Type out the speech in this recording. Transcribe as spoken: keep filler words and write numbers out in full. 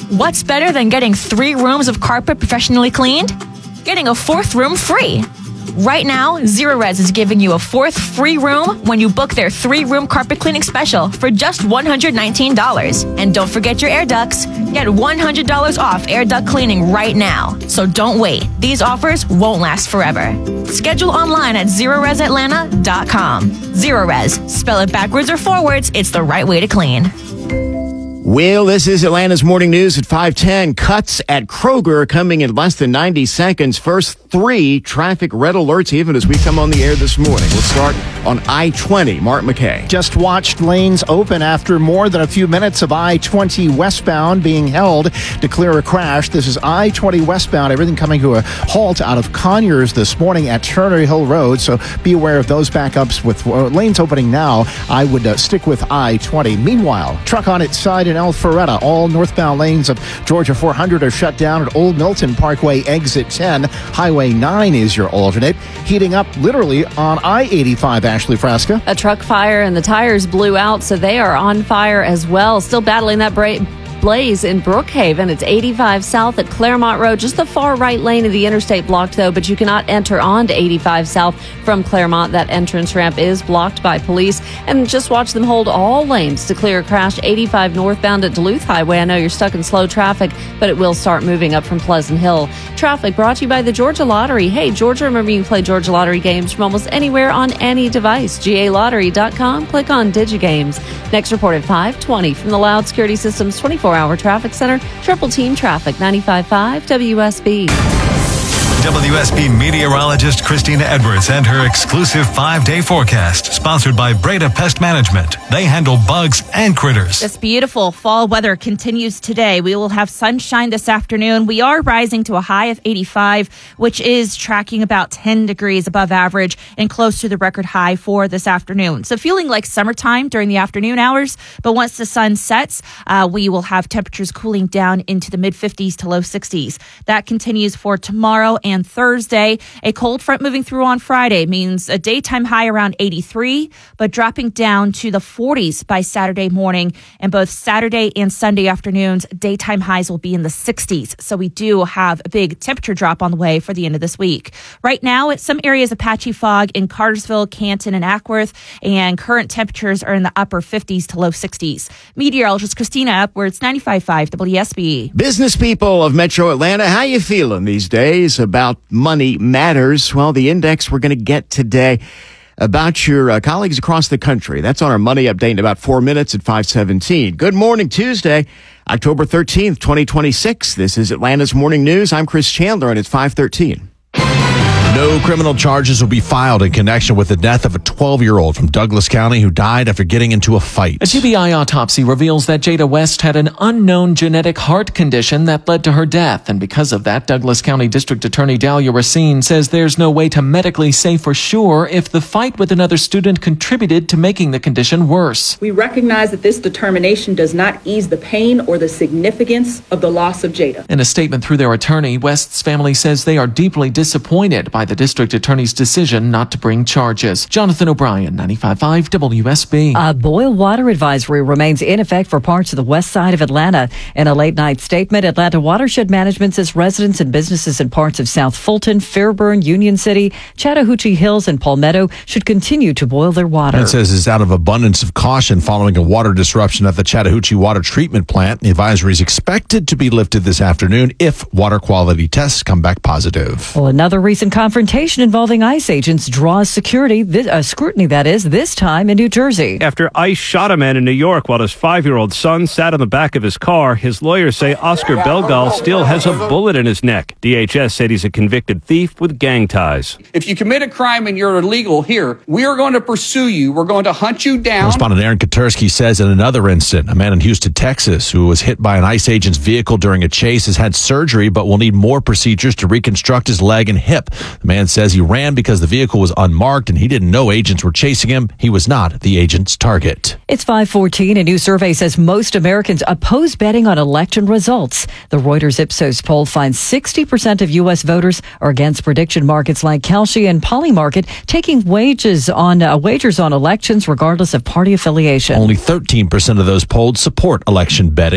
What's better than getting three rooms of carpet professionally cleaned? Getting a fourth room free. Right now, Zero Res is giving you a fourth free room when you book their three-room carpet cleaning special for just one hundred nineteen dollars. And don't forget your air ducts. Get one hundred dollars off air duct cleaning right now. So don't wait. These offers won't last forever. Schedule online at zero res atlanta dot com. Zero Res. Spell it backwards or forwards. It's the right way to clean. Well, this is Atlanta's Morning News at five ten. Cuts at Kroger coming in less than ninety seconds. First three traffic red alerts even as we come on the air this morning. We'll start on I twenty. Mark McKay. Just watched lanes open after more than a few minutes of I twenty westbound being held to clear a crash. This is I twenty westbound. Everything coming to a halt out of Conyers this morning at Turner Hill Road. So be aware of those backups with uh, lanes opening now. I would uh, stick with I twenty. Meanwhile, truck on its side in Alpharetta. All northbound lanes of Georgia four hundred are shut down at Old Milton Parkway exit ten. Highway nine is your alternate. Heating up literally on I eighty-five, Ashley Frasca. A truck fire and the tires blew out, so they are on fire as well. Still battling that bra- blaze in Brookhaven. It's eighty-five south at Claremont Road. Just the far right lane of the interstate blocked, though, but you cannot enter onto eighty-five south from Claremont. That entrance ramp is blocked by police. And just watch them hold all lanes to clear a crash. eighty-five northbound at Duluth Highway. I know you're stuck in slow traffic, but it will start moving up from Pleasant Hill. Traffic brought to you by the Georgia Lottery. Hey, Georgia, remember you can play Georgia Lottery games from almost anywhere on any device. G A lottery dot com. Click on DigiGames. Next report at five twenty from the Loud Security Systems twenty-four hour Traffic Center. Triple Team Traffic, ninety-five point five W S B. W S B meteorologist Christina Edwards and her exclusive five-day forecast, sponsored by Breda Pest Management. They handle bugs and critters. This beautiful fall weather continues today. We will have sunshine this afternoon. We are rising to a high of eighty-five, which is tracking about ten degrees above average and close to the record high for this afternoon. So feeling like summertime during the afternoon hours, but once the sun sets, uh, we will have temperatures cooling down into the mid-fifties to low sixties. That continues for tomorrow and Thursday. A cold front moving through on Friday means a daytime high around eighty-three, but dropping down to the forties by Saturday morning. And both Saturday and Sunday afternoons, daytime highs will be in the sixties. So we do have a big temperature drop on the way for the end of this week. Right now, it's some areas of patchy fog in Cartersville, Canton, and Ackworth, and current temperatures are in the upper fifties to low sixties. Meteorologist Christina Edwards, ninety-five point five W S B. Business people of Metro Atlanta, how you feeling these days about money matters? Well, the index we're going to get today about your uh, colleagues across the country. That's on our Money Update in about four minutes at five seventeen. Good morning, Tuesday, October thirteenth, twenty twenty-six. This is Atlanta's Morning News. I'm Chris Chandler, and it's five thirteen. No criminal charges will be filed in connection with the death of a twelve-year-old from Douglas County who died after getting into a fight. A T B I autopsy reveals that Jada West had an unknown genetic heart condition that led to her death. And because of that, Douglas County District Attorney Dahlia Racine says there's no way to medically say for sure if the fight with another student contributed to making the condition worse. We recognize that this determination does not ease the pain or the significance of the loss of Jada. In a statement through their attorney, West's family says they are deeply disappointed by the district attorney's decision not to bring charges. Jonathan O'Brien, ninety-five point five W S B. A boil water advisory remains in effect for parts of the west side of Atlanta. In a late-night statement, Atlanta Watershed Management says residents and businesses in parts of South Fulton, Fairburn, Union City, Chattahoochee Hills, and Palmetto should continue to boil their water. It says it's out of abundance of caution following a water disruption at the Chattahoochee Water Treatment Plant. The advisory is expected to be lifted this afternoon if water quality tests come back positive. Well, another recent confrontation involving ICE agents draws security, uh, scrutiny, that is, this time in New Jersey. After ICE shot a man in New York while his five-year-old son sat on the back of his car, his lawyers say Oscar Belgal still has a bullet in his neck. D H S said he's a convicted thief with gang ties. If you commit a crime and you're illegal here, we are going to pursue you. We're going to hunt you down. Correspondent Aaron Katursky says in another incident, a man in Houston, Texas, who was hit by an ICE agent's vehicle during a chase has had surgery but will need more procedures to reconstruct his leg and hip. The man says he ran because the vehicle was unmarked and he didn't know agents were chasing him. He was not the agent's target. It's five fourteen. A new survey says most Americans oppose betting on election results. The Reuters Ipsos poll finds sixty percent of U S voters are against prediction markets like Kalshi and Polymarket taking wages on uh, wagers on elections regardless of party affiliation. Only thirteen percent of those polled support election betting.